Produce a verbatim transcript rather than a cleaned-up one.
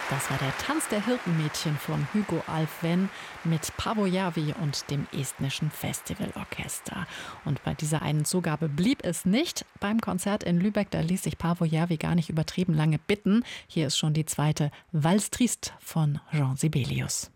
Das war der Tanz der Hirtenmädchen von Hugo Alfven mit Pavo-Järvi und dem Estnischen Festivalorchester. Und bei dieser einen Zugabe blieb es nicht. Beim Konzert in Lübeck, da ließ sich Pavo-Järvi gar nicht übertrieben lange bitten. Hier ist schon die zweite Valse Triste von Jean Sibelius.